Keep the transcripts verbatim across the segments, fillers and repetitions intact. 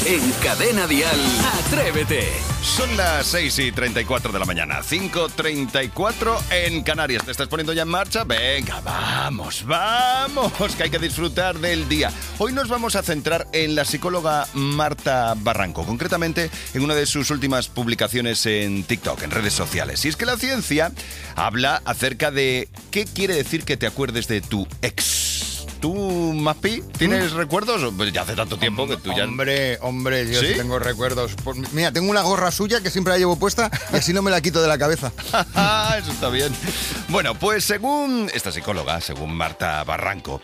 En Cadena Dial, Atrévete. Son las seis y treinta y cuatro de la mañana, cinco y treinta y cuatro en Canarias. ¿Te estás poniendo ya en marcha? Venga, vamos, vamos, que hay que disfrutar del día. Hoy nos vamos a centrar en la psicóloga Marta Barranco, concretamente en una de sus últimas publicaciones en TikTok, en redes sociales. Y es que la ciencia habla acerca de qué quiere decir que te acuerdes de tu ex. ¿Tú, Maspi, tienes ¿Mm? recuerdos? Pues ya hace tanto tiempo que tú ya... Hombre, hombre, yo ¿Sí? sí tengo recuerdos. Pues, mira, tengo una gorra suya que siempre la llevo puesta y así no me la quito de la cabeza. Eso está bien. Bueno, pues según esta psicóloga, según Marta Barranco,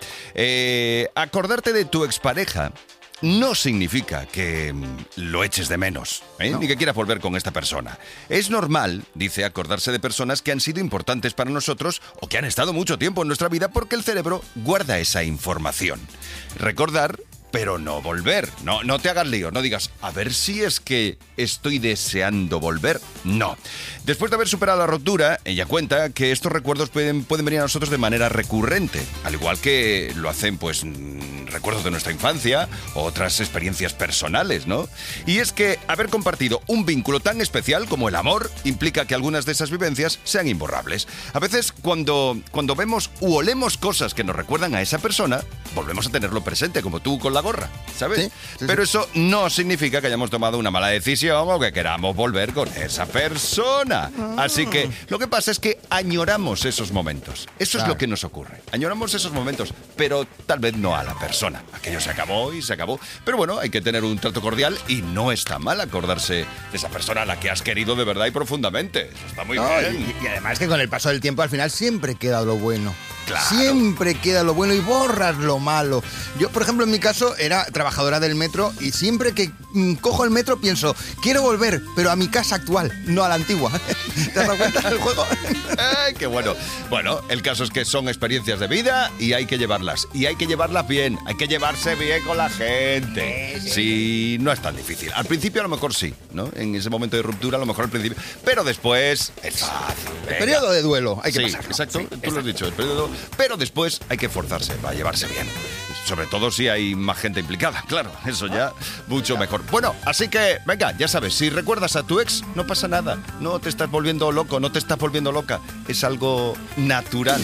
eh, acordarte de tu expareja no significa que lo eches de menos, ¿eh? No. Ni que quieras volver con esta persona. Es normal, dice, acordarse de personas que han sido importantes para nosotros o que han estado mucho tiempo en nuestra vida porque el cerebro guarda esa información. Recordar, pero no volver. No, no te hagas lío, no digas, a ver si es que estoy deseando volver. No. Después de haber superado la ruptura, ella cuenta que estos recuerdos pueden, pueden venir a nosotros de manera recurrente, al igual que lo hacen, pues, recuerdos de nuestra infancia o otras experiencias personales, ¿no? Y es que haber compartido un vínculo tan especial como el amor implica que algunas de esas vivencias sean imborrables. A veces, cuando, cuando vemos u olemos cosas que nos recuerdan a esa persona, volvemos a tenerlo presente, como tú con la gorra, ¿sabes? Sí, sí, Pero sí. Eso no significa que hayamos tomado una mala decisión o que queramos volver con esa persona. Ah. Así que lo que pasa es que añoramos esos momentos. Eso claro. es lo que nos ocurre. Añoramos esos momentos, pero tal vez no a la persona. Aquello se acabó y se acabó. Pero bueno, hay que tener un trato cordial y no está mal acordarse de esa persona a la que has querido de verdad y profundamente. Eso está muy no, bien. Y, y además que con el paso del tiempo al final siempre queda lo bueno. Claro. Siempre queda lo bueno y borras lo malo. Yo, por ejemplo, en mi caso, era trabajadora del metro y siempre que mm, cojo el metro pienso, quiero volver, pero a mi casa actual, no a la antigua. ¿Te has dado cuenta del juego? Ay, qué bueno. Bueno, el caso es que son experiencias de vida y hay que llevarlas. Y hay que llevarlas bien. Hay que llevarse bien con la gente. Sí, sí, no es tan difícil. Al principio a lo mejor sí, ¿no? En ese momento de ruptura a lo mejor al principio. Pero después es fácil. El periodo de duelo, hay que sí, pasarlo. Exacto, sí, tú exacto. Lo has dicho, el periodo. Pero después hay que esforzarse para llevarse bien. Sobre todo si hay más gente implicada, claro. Eso ya mucho mejor. Bueno, así que, venga, ya sabes, si recuerdas a tu ex, no pasa nada. No te estás volviendo loco, no te estás volviendo loca. Es algo natural.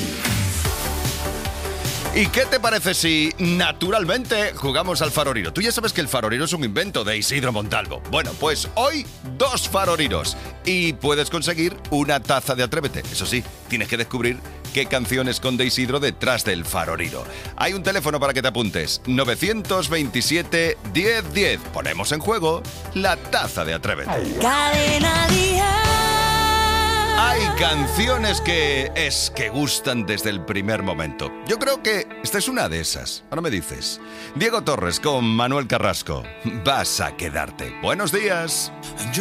¿Y qué te parece si naturalmente jugamos al faroriro? Tú ya sabes que el faroriro es un invento de Isidro Montalvo. Bueno, pues hoy dos faroriros y puedes conseguir una taza de Atrévete. Eso sí, tienes que descubrir qué canción esconde Isidro detrás del faroriro. Hay un teléfono para que te apuntes. nueve dos siete, diez diez. Ponemos en juego la taza de Atrévete. Cadena Dial. Hay canciones que es que gustan desde el primer momento. Yo creo que esta es una de esas. Ahora me dices. Diego Torres con Manuel Carrasco. Vas a quedarte. Buenos días.